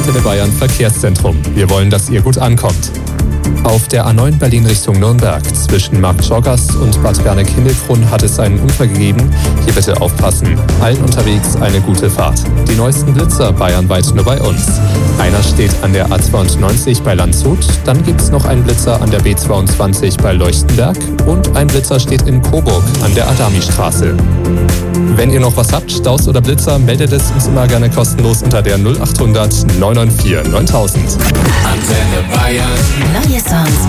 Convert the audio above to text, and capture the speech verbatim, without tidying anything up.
Antenne Bayern Verkehrszentrum. Wir wollen, dass ihr gut ankommt. Auf der A neun Berlin Richtung Nürnberg zwischen Marktschorgast und Bad Berneck-Hindelkrun hat es einen Unfall gegeben. Hier bitte aufpassen. Allen unterwegs eine gute Fahrt. Die neuesten Blitzer bayernweit nur bei uns. Einer steht an der A zweiundneunzig bei Landshut, dann gibt es noch einen Blitzer an der B zweiundzwanzig bei Leuchtenberg und ein Blitzer steht in Coburg an der Adami-Straße. Wenn ihr noch was habt, Staus oder Blitzer, meldet es uns immer gerne kostenlos unter der null achthundert neun neun vier neuntausend. Antenne Bayern. Neue Songs